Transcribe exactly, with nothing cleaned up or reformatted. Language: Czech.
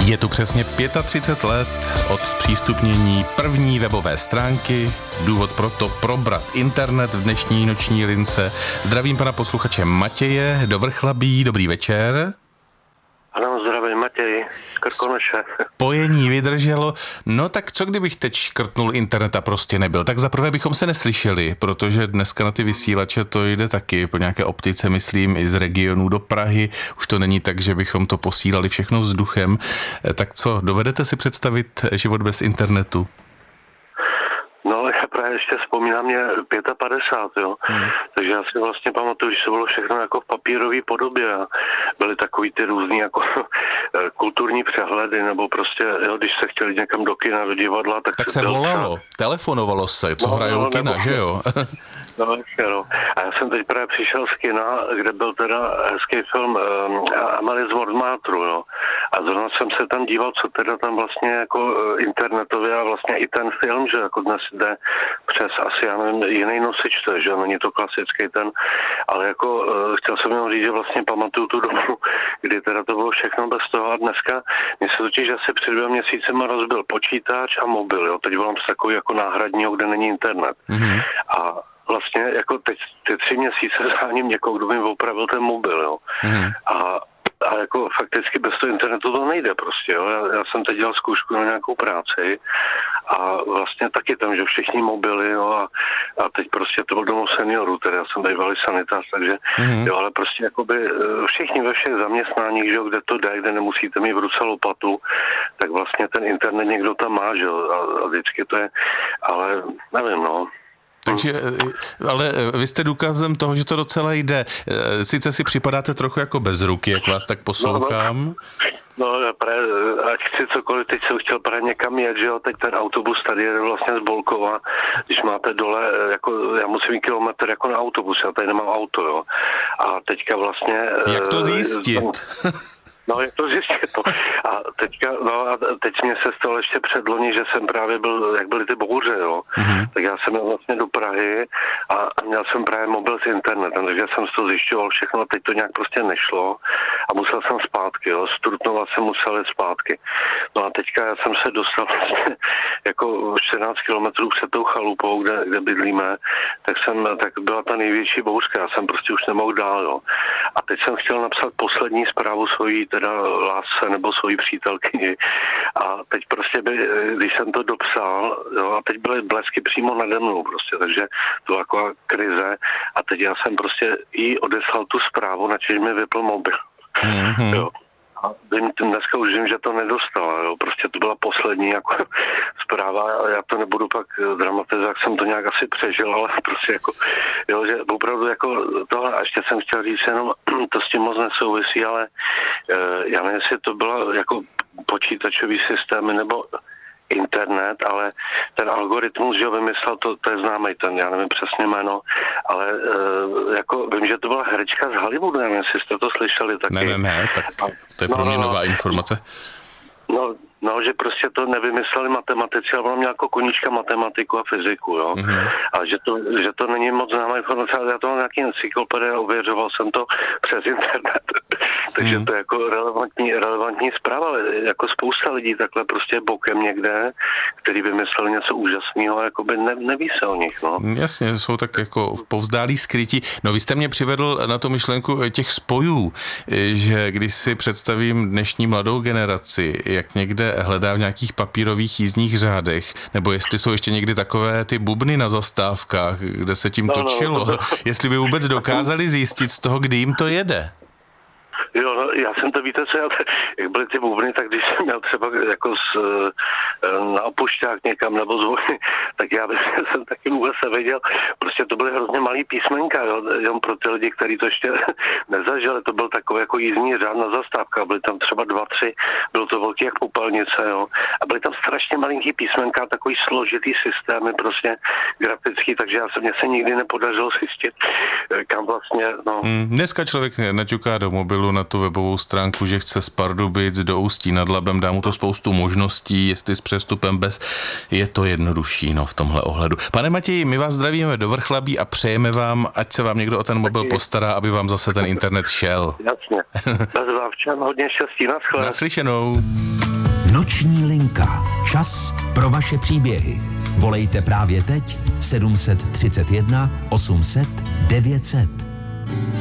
Je tu přesně třicet pět let od zpřístupnění první webové stránky. Důvod pro to probrat internet v dnešní noční lince. Zdravím pana posluchače Matěje do Vrchlabí. Dobrý večer. Ano, zdravím, Matěj, Krkonoše. Spojení vydrželo. No tak co kdybych teď škrtnul internet a prostě nebyl? Tak zaprvé bychom se neslyšeli, protože dneska na ty vysílače to jde taky. Po nějaké optice, myslím, i z regionů do Prahy. Už to není tak, že bychom to posílali všechno vzduchem. Tak co, dovedete si představit život bez internetu? No, já právě ještě vzpomínám mě padesát pět, jo. Hmm. Takže já si vlastně pamatuju, že to bylo všechno jako v papírové podobě a byly takový ty různý jako kulturní přehledy, nebo prostě, jo, když se chtěli někam do kina, do divadla, tak, tak se, se volalo, třeba... telefonovalo se, co no, hrajou no, kina, nebo... že jo? No, no. A já jsem teď právě přišel z kina, kde byl teda hezký film um, Amelie z Montmartru, no. A zrovna jsem se tam díval, co teda tam vlastně jako uh, internetově a vlastně i ten film, že jako dnes jde přes asi, já nevím, jiný nosič, to je, že není to klasický ten, ale jako uh, chtěl jsem jenom říct, že vlastně pamatuju tu dobu, kdy teda to bylo všechno bez toho a dneska mě se totiž asi před dvěma měsícema rozbil počítač a mobil, jo. Teď volám z takový jako náhradního, kde není internet. Mm-hmm. A vlastně jako teď ty tři měsíce záním někoho, kdo mi opravil ten mobil, jo. Mm. A, a jako fakticky bez toho internetu to nejde prostě, jo. Já, já jsem teď dělal zkoušku na nějakou práci a vlastně taky tam, že všichni mobily, jo, a, a teď prostě to byl domov seniorů, teda já jsem bývalý sanitář, takže mm. jo, ale prostě jakoby všichni ve všech zaměstnáních, že jo, kde to jde, kde nemusíte mít v ruce lopatu, tak vlastně ten internet někdo tam má, že jo, a, a vždycky to je, ale nevím, no. Takže, ale vy jste důkazem toho, že to docela jde. Sice si připadáte trochu jako bez ruky, jak vás tak poslouchám. No, no pre, ať chci cokoliv, teď jsem chtěl právě někam jet, že jo, teď ten autobus tady jede vlastně z Bolkova, když máte dole, jako já musím mít kilometr jako na autobus, já tady nemám auto, jo. A teďka vlastně... Jak to zjistit? Tam, No, jak to zjistit to. A teďka, no a teď mě se stalo ještě předloni, že jsem právě byl, jak byly ty bouře, jo. Mm-hmm. Tak já jsem jel vlastně do Prahy a měl jsem právě mobil s internetem, takže jsem si to zjišťoval všechno a teď to nějak prostě nešlo a musel jsem zpátky, jo. Z Trutnova jsem musel jít zpátky. No a teďka já jsem se dostal vlastně jako čtrnáct kilometrů před tou chalupou, kde, kde bydlíme, tak jsem, tak byla ta největší bouřka, já jsem prostě už nemohl dál, jo. A teď jsem chtěl napsat poslední zprávu svojí teda lásce nebo svojí přítelkyni a teď prostě by, když jsem to dopsal, jo, a teď byly blesky přímo nade mnou prostě, takže to byla taková krize a teď já jsem prostě jí odeslal tu zprávu, načež mi vypl mobil. Mm-hmm. Jo. A dneska už vím, že to nedostala, jo. Prostě to byla poslední jako zpráva a já to nebudu pak dramatizovat, jak jsem to nějak asi přežil, ale prostě jako, jo, že opravdu jako tohle, a ještě jsem chtěl říct jenom, to s tím moc nesouvisí, ale já nevím, jestli to bylo jako počítačový systémy nebo internet, ale ten algoritmus, že ho vymyslel, to, to je známý ten, já nevím přesně jméno, ale e, jako vím, že to byla herečka z Hollywoodu, nevím, jestli jste to slyšeli taky. Ne, ne, ne, tak to je pro mě no, nová informace. No, no, že prostě to nevymysleli matematici, ale ona měla jako koníčka matematiku a fyziku, jo. Mm-hmm. A že to, že to není moc známá informace, ale já to mám nějaký encyklopedie a ověřoval jsem to přes internet. Takže mm. to je jako relevantní, relevantní zpráva, ale jako spousta lidí takhle prostě bokem někde, který vymyslel něco úžasného a jakoby ne, neví se o nich, no. Jasně, jsou tak jako povzdálí skrytí. No vy jste mě přivedl na tu myšlenku těch spojů, že když si představím dnešní mladou generaci, jak někde hledá v nějakých papírových jízdních řádech, nebo jestli jsou ještě někdy takové ty bubny na zastávkách, kde se tím no, točilo, no, no, no. Jestli by vůbec dokázali zjistit z toho, kdy jim to jede. Jo, no, já jsem to, víte co, já, jak byly ty bubny, tak když jsem měl třeba jako z, na opušťák někam nebo zvony, tak já jsem taky vůbec se věděl, prostě to byly hrozně malý písmenka, jo, jenom pro ty lidi, kteří to ještě nezažili, to byl takový jako jízdní řád na zastávka, byly tam třeba dva, tři, bylo to velký jak popelnice, jo, a byly tam strašně malinký písmenka, takový složitý systémy, prostě grafický, takže já se, mě se nikdy nepodařilo zjistit, kam vlastně, no. Hmm, dneska člověk naťuká do mobilu na tu webovou stránku, že chce z Pardubic do Ústí nad Labem, dá mu to spoustu možností, jestli s přestupem bez, je to jednodušší, no, v tomhle ohledu. Pane Matěji, my vás zdravíme do Vrchlabí a přejeme vám, ať se vám někdo o ten mobil postará, aby vám zase ten internet šel. Jasně. Bez vás všem hodně štěstí, naschle. Naslyšenou. Noční linka. Čas pro vaše příběhy. Volejte právě teď sedm tři jedna osm set devět set.